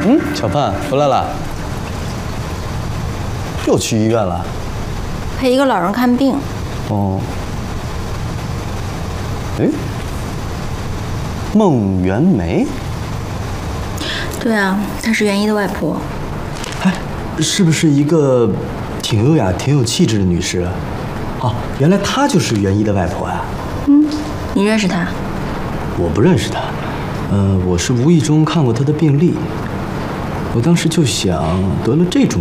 小范回来了，又去医院了？ 陪一个老人看病。 哦。哎，孟元梅。 对啊，她是元一的外婆。 哎，是不是一个挺优雅、挺有气质的女士啊？哦，原来她就是元一的外婆呀。 你认识她？ 我不认识她，我是无意中看过她的病历。我当时就想，得了这种